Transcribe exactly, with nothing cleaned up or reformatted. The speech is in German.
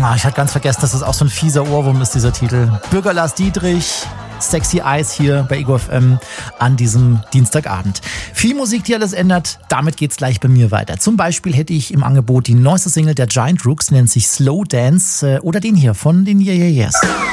Ah, ich hatte ganz vergessen, dass das auch so ein fieser Ohrwurm ist, dieser Titel. Bürger Lars Dietrich, Sexy Eyes hier bei Ego F M an diesem Dienstagabend. Viel Musik, die alles ändert, damit geht's gleich bei mir weiter. Zum Beispiel hätte ich im Angebot die neueste Single der Giant Rooks, nennt sich Slow Dance, oder den hier von den Yeah Yeah Yeahs.